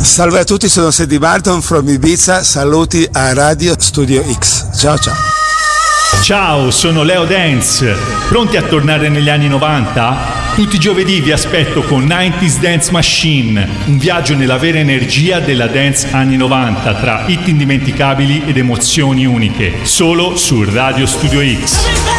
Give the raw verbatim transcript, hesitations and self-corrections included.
Salve a tutti, sono Sandy Barton from Ibiza, saluti a Radio Studio X. Ciao ciao. Ciao, sono Leo Dance. Pronti a tornare negli anni novanta? Tutti i giovedì vi aspetto con novanta Dance Machine, un viaggio nella vera energia della dance anni novanta, tra hit indimenticabili ed emozioni uniche, solo su Radio Studio X.